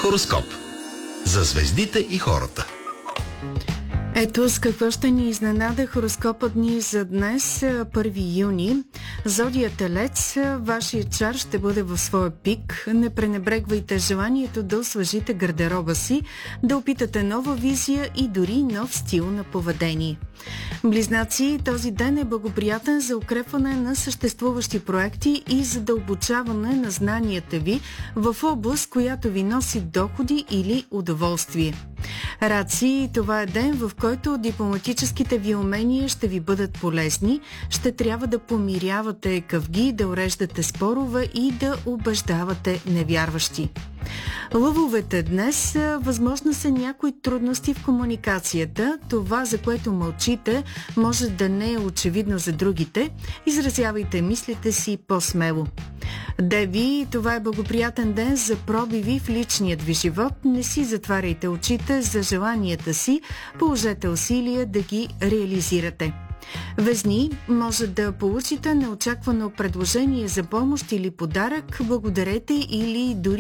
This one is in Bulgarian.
Хороскоп за звездите и хората. Ето с какво ще ни изненада хороскопът ни за днес, 1 юни. Зодия Телец, вашият чар ще бъде в своя пик. Не пренебрегвайте желанието да освежите гардероба си, да опитате нова визия и дори нов стил на поведение. Близнаци, този ден е благоприятен за укрепване на съществуващи проекти и задълбочаване на знанията ви в област, която ви носи доходи или удоволствие. Раци, това е ден, в който дипломатическите ви умения ще ви бъдат полезни. Ще трябва да помирявате къвги, да уреждате спорове и да убеждавате невярващи. Лъвовете, днес възможно са някои трудности в комуникацията. Това, за което мълчите, може да не е очевидно за другите. Изразявайте мислите си по-смело. Деви, това е благоприятен ден за пробиви в личният ви живот. Не си затваряйте очите за желанията си, положете усилия да ги реализирате. Везни, може да получите неочаквано предложение за помощ или подарък, благодарете или дори